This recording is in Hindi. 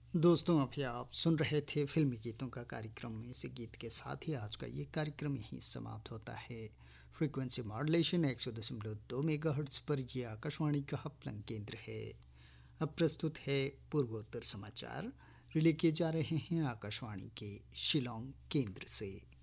दोस्तों, अभी आप सुन रहे थे फिल्मी गीतों का कार्यक्रम। इसी गीत के साथ ही आज का ये कार्यक्रम यहीं समाप्त होता है। फ्रीक्वेंसी मॉड्यूलेशन 100.2 मेगाहर्ट्ज़ पर यह आकाशवाणी का हपलंग केंद्र है। अब प्रस्तुत है पूर्वोत्तर समाचार, रिले किए जा रहे हैं आकाशवाणी के शिलोंग केंद्र से।